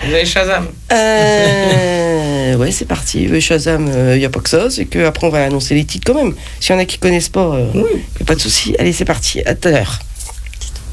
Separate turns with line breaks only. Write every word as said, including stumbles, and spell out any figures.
Vous avez Shazam.
Euh, ouais, c'est parti. Euh, Shazam, il euh, n'y a pas que ça. C'est qu'après, on va annoncer les titres quand même. S'il y en a qui connaissent pas, il euh,
oui.
n'y a pas de souci. Allez, c'est parti. À tout à l'heure.